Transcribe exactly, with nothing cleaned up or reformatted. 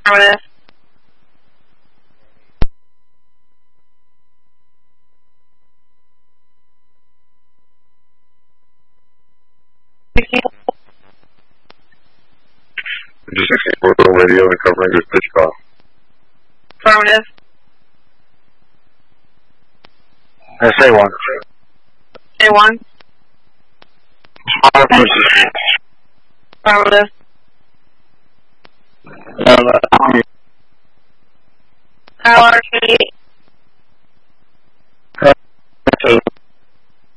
Affirmative. Just sixty-four radio and covering this pitch call. Affirmative. S A one. A one. Affirmative. L R T